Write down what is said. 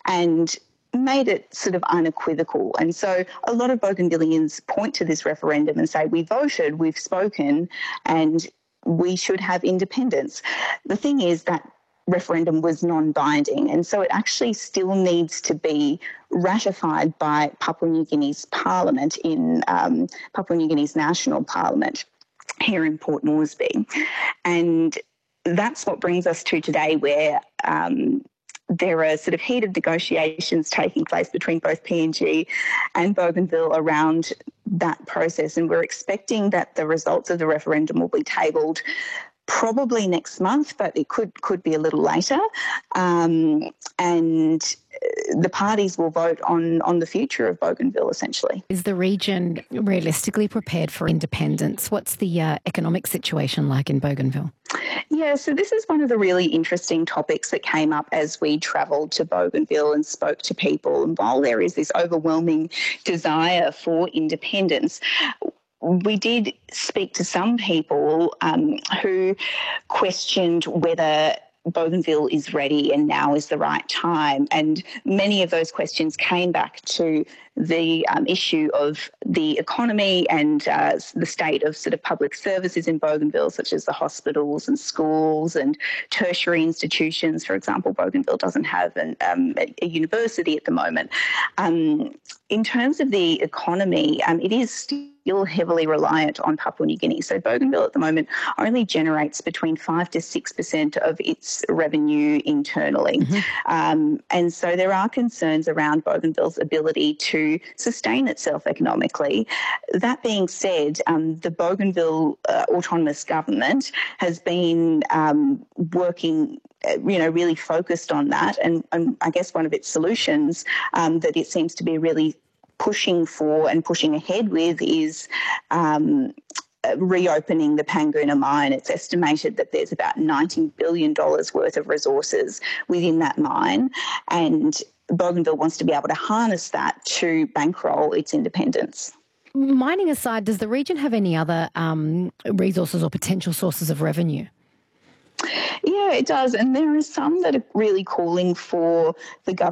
and made it sort of unequivocal. And so a lot of Bougainvilleans point to this referendum and say, we voted, we've spoken, and we should have independence. The thing is that referendum was non-binding, and so it actually still needs to be ratified by Papua New Guinea's parliament in Papua New Guinea's national parliament here in Port Moresby. And that's what brings us to today, where there are sort of heated negotiations taking place between both PNG and Bougainville around that process. And we're expecting that the results of the referendum will be tabled probably next month, but it could be a little later. And the parties will vote on the future of Bougainville, essentially. Is the region realistically prepared for independence? What's the economic situation like in Bougainville? Yeah, so this is one of the really interesting topics that came up as we travelled to Bougainville and spoke to people. And while there is this overwhelming desire for independence, we did speak to some people who questioned whether Bougainville is ready and now is the right time. And many of those questions came back to the issue of the economy and the state of sort of public services in Bougainville, such as the hospitals and schools and tertiary institutions. For example, Bougainville doesn't have a university at the moment. In terms of the economy, it is still heavily reliant on Papua New Guinea. So Bougainville at the moment only generates between 5 to 6% of its revenue internally. And so there are concerns around Bougainville's ability to sustain itself economically. That being said, the Bougainville autonomous government has been working really focused on that. And I guess one of its solutions that it seems to be really pushing for and pushing ahead with is reopening the Panguna mine. It's estimated that there's about $90 billion worth of resources within that mine, and Bougainville wants to be able to harness that to bankroll its independence. Mining aside, does the region have any other resources or potential sources of revenue? Yeah, it does. And there are some that are really calling for the government